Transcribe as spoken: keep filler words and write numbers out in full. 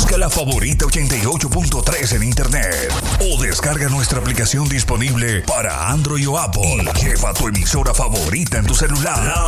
Busca la favorita ochenta y ocho punto tres en internet o descarga nuestra aplicación disponible para Android o Apple. Y lleva tu emisora favorita en tu celular.